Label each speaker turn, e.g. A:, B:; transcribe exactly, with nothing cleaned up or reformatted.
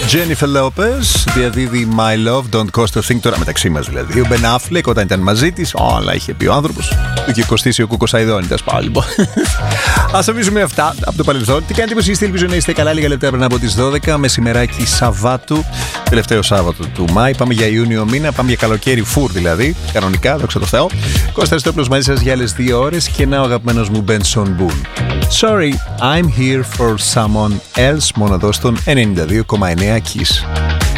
A: Jennifer Lopez διαδίδει My Love Don't Cost a Thing. Τώρα μεταξύ μας δηλαδή. Ο Ben Affleck όταν ήταν μαζί της, όλα είχε πει ο άνθρωπος. Του είχε κοστίσει ο Κούκος Αηδόνητας πάλι λοιπόν. Ας αφήσουμε αυτά από το παρελθόν. Τι κάνετε πως είστε, ελπίζω να είστε καλά. Λίγα λεπτά πριν από τις δώδεκα, μεσημεράκι Σαββάτου, τελευταίο Σάββατο του Μάη. Πάμε για Ιούνιο μήνα, πάμε για καλοκαίρι φουρ δηλαδή. Κανονικά, δόξα τω Θεώ. Κώστας Χριστόπουλος μαζί σας για άλλες δύο ώρες και ένα ο αγαπημένος μου Benson Boone. Sorry, I'm here for someone else, μόνο εδώ στον ενενήντα δύο κόμμα εννέα Kiss.